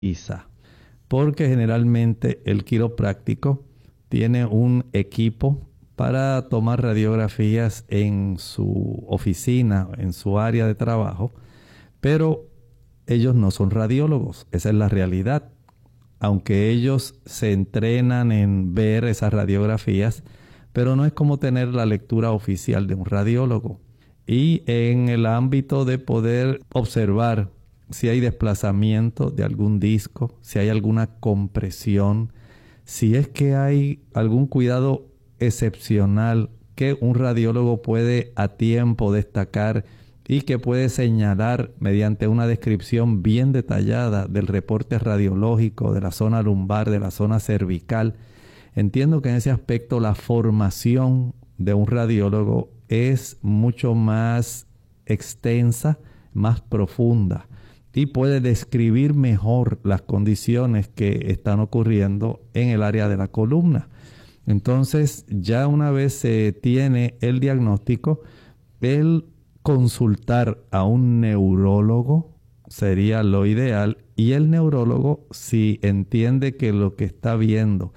ISA, porque generalmente el quiropráctico tiene un equipo para tomar radiografías en su oficina, en su área de trabajo, pero ellos no son radiólogos, esa es la realidad. Aunque ellos se entrenan en ver esas radiografías, pero no es como tener la lectura oficial de un radiólogo. Y en el ámbito de poder observar si hay desplazamiento de algún disco, si hay alguna compresión, si es que hay algún cuidado excepcional que un radiólogo puede a tiempo destacar y que puede señalar mediante una descripción bien detallada del reporte radiológico de la zona lumbar, de la zona cervical. Entiendo que en ese aspecto la formación de un radiólogo es mucho más extensa, más profunda y puede describir mejor las condiciones que están ocurriendo en el área de la columna. Entonces, ya una vez se tiene el diagnóstico, el consultar a un neurólogo sería lo ideal, y el neurólogo, si entiende que lo que está viendo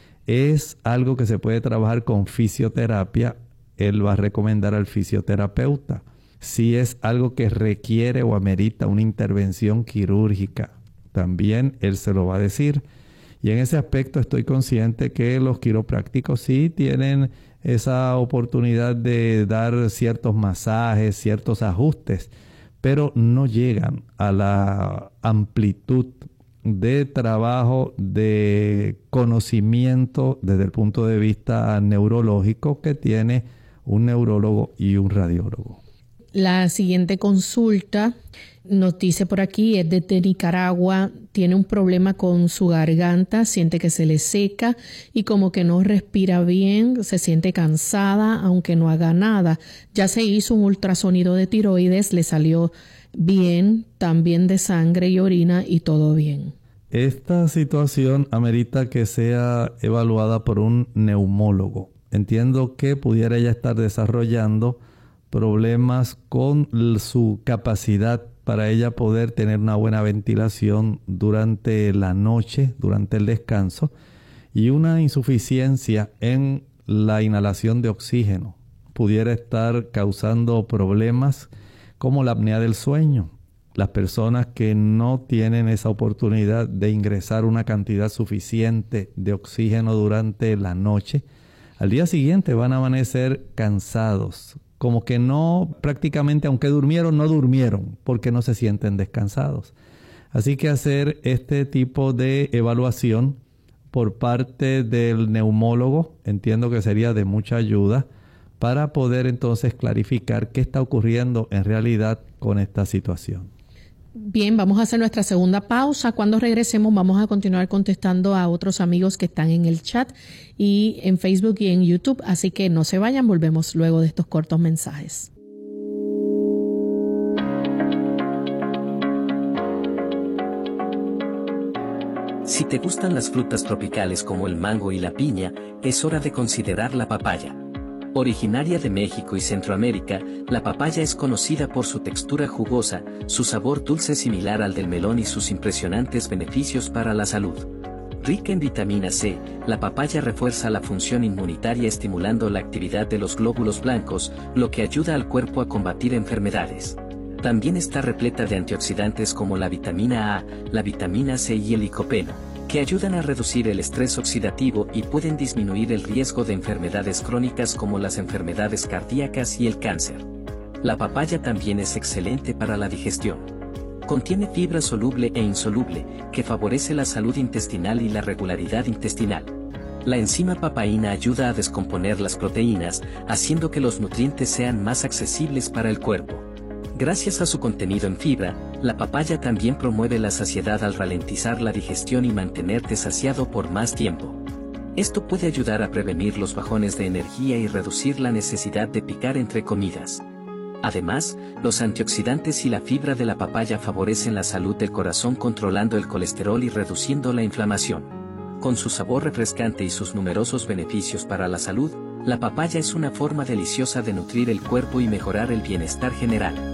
es algo que se puede trabajar con fisioterapia, él va a recomendar al fisioterapeuta. Si es algo que requiere o amerita una intervención quirúrgica, también él se lo va a decir. Y en ese aspecto estoy consciente que los quiroprácticos sí tienen esa oportunidad de dar ciertos masajes, ciertos ajustes, pero no llegan a la amplitud de trabajo, de conocimiento desde el punto de vista neurológico que tiene un neurólogo y un radiólogo. La siguiente consulta nos dice por aquí, es desde Nicaragua, tiene un problema con su garganta, siente que se le seca y como que no respira bien, se siente cansada aunque no haga nada. Ya se hizo un ultrasonido de tiroides, le salió bien, también de sangre y orina y todo bien. Esta situación amerita que sea evaluada por un neumólogo. Entiendo que pudiera ella estar desarrollando problemas con su capacidad para ella poder tener una buena ventilación durante la noche, durante el descanso, y una insuficiencia en la inhalación de oxígeno. Pudiera estar causando problemas como la apnea del sueño. Las personas que no tienen esa oportunidad de ingresar una cantidad suficiente de oxígeno durante la noche, al día siguiente van a amanecer cansados, como que no, prácticamente aunque durmieron, no durmieron, porque no se sienten descansados. Así que hacer este tipo de evaluación por parte del neumólogo, entiendo que sería de mucha ayuda para poder entonces clarificar qué está ocurriendo en realidad con esta situación. Bien, vamos a hacer nuestra segunda pausa. Cuando regresemos vamos a continuar contestando a otros amigos que están en el chat y en Facebook y en YouTube. Así que no se vayan, volvemos luego de estos cortos mensajes. Si te gustan las frutas tropicales como el mango y la piña, es hora de considerar la papaya. Originaria de México y Centroamérica, la papaya es conocida por su textura jugosa, su sabor dulce similar al del melón y sus impresionantes beneficios para la salud. Rica en vitamina C, la papaya refuerza la función inmunitaria estimulando la actividad de los glóbulos blancos, lo que ayuda al cuerpo a combatir enfermedades. También está repleta de antioxidantes como la vitamina A, la vitamina C y el licopeno, que ayudan a reducir el estrés oxidativo y pueden disminuir el riesgo de enfermedades crónicas como las enfermedades cardíacas y el cáncer. La papaya también es excelente para la digestión. Contiene fibra soluble e insoluble, que favorece la salud intestinal y la regularidad intestinal. La enzima papaína ayuda a descomponer las proteínas, haciendo que los nutrientes sean más accesibles para el cuerpo. Gracias a su contenido en fibra, la papaya también promueve la saciedad al ralentizar la digestión y mantenerte saciado por más tiempo. Esto puede ayudar a prevenir los bajones de energía y reducir la necesidad de picar entre comidas. Además, los antioxidantes y la fibra de la papaya favorecen la salud del corazón controlando el colesterol y reduciendo la inflamación. Con su sabor refrescante y sus numerosos beneficios para la salud, la papaya es una forma deliciosa de nutrir el cuerpo y mejorar el bienestar general.